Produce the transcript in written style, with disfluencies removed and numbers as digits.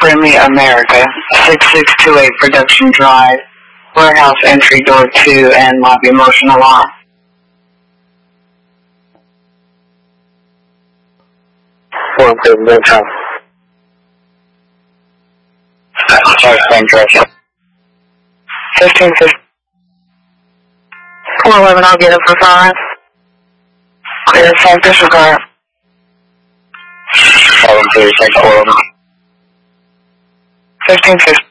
Friendly America, 6628 Production Drive, Warehouse Entry Door 2 and Lobby Motion Alarm. One good time. Sorry, same direction. 1550. 411, I'll get up for 5. Clear, same disregard. 736, 411. 1550.